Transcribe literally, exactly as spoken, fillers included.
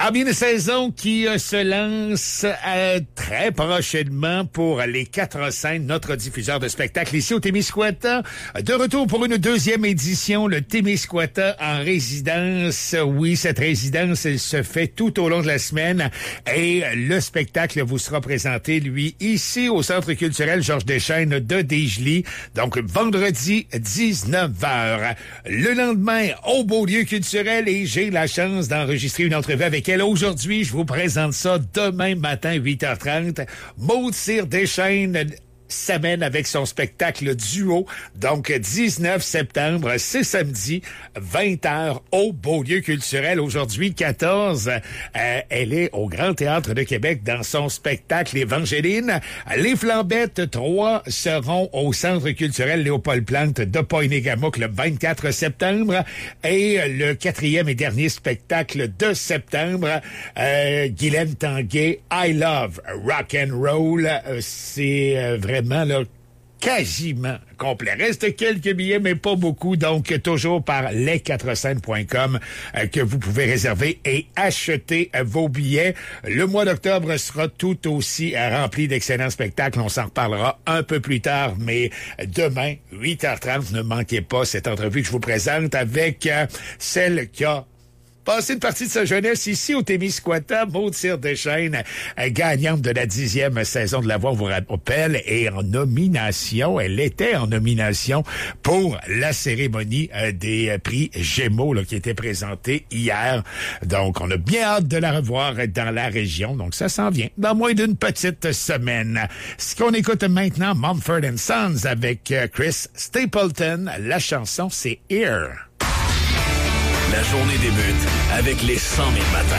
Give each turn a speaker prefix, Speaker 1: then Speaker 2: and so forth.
Speaker 1: Ah bien, une saison qui euh, se lance euh, très prochainement pour les quatre scènes, notre diffuseur de spectacle ici au Témiscouata. De retour pour une deuxième édition, le Témiscouata en résidence. Oui, cette résidence, elle se fait tout au long de la semaine et le spectacle vous sera présenté, lui, ici au Centre culturel Georges Deschênes de Desjely. Donc, vendredi, dix-neuf heures. Le lendemain, au Beaulieu culturel, et j'ai la chance d'enregistrer une entrevue avec elle aujourd'hui. Je vous présente ça demain matin, huit heures trente. Maud Cyr Deschênes s'amène avec son spectacle duo. Donc, dix-neuf septembre, c'est samedi, vingt heures au Beaulieu culturel. Aujourd'hui, quatorze, euh, elle est au Grand Théâtre de Québec dans son spectacle Évangéline. Les Flambettes, trois, seront au Centre culturel Léopold Plante de Pointe-Égamouk le vingt-quatre septembre. Et le quatrième et dernier spectacle de septembre, euh, Guylaine Tanguay, I Love Rock and Roll. Euh, c'est euh, vraiment Là, quasiment complet. Reste quelques billets, mais pas beaucoup. Donc, toujours par les quatre scènes point com euh, que vous pouvez réserver et acheter euh, vos billets. Le mois d'octobre sera tout aussi euh, rempli d'excellents spectacles. On s'en reparlera un peu plus tard, mais demain, huit heures trente, ne manquez pas cette entrevue que je vous présente avec euh, celle qui a passé une partie de sa jeunesse ici au Témiscouata, Maud Cyr Deschênes, gagnante de la dixième saison de La Voix, on vous rappelle, et en nomination, elle était en nomination pour la cérémonie euh, des prix Gémeaux là, qui était présentée hier. Donc, on a bien hâte de la revoir dans la région. Donc, ça s'en vient dans moins d'une petite semaine. Ce qu'on écoute maintenant, Mumford and Sons avec euh, Chris Stapleton. La chanson, c'est Here.
Speaker 2: La journée débute avec les cent mille matins.